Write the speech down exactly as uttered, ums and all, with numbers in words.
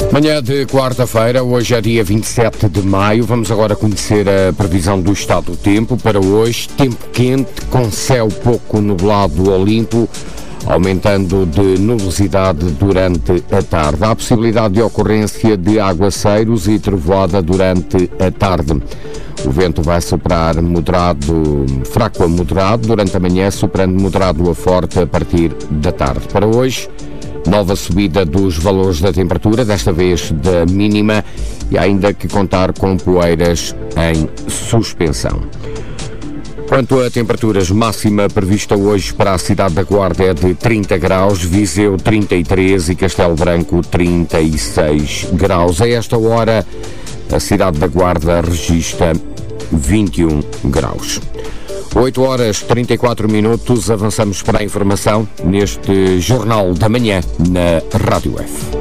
Manhã de quarta-feira, hoje é dia vinte e sete de maio. Vamos agora conhecer a previsão do estado do tempo para hoje. Tempo quente, com céu pouco nublado ou limpo, aumentando de nubosidade durante a tarde. Há possibilidade de ocorrência de aguaceiros e trovoada durante a tarde. O vento vai soprar moderado, fraco a moderado durante a manhã, soprando moderado a forte a partir da tarde. Para hoje, nova subida dos valores da temperatura, desta vez da mínima, e há ainda que contar com poeiras em suspensão. Quanto a temperaturas, máxima prevista hoje para a cidade da Guarda é de trinta graus, Viseu trinta e três e Castelo Branco trinta e seis graus. A esta hora, a cidade da Guarda registra vinte e um graus. oito horas e trinta e quatro minutos, avançamos para a informação neste Jornal da Manhã na Rádio F.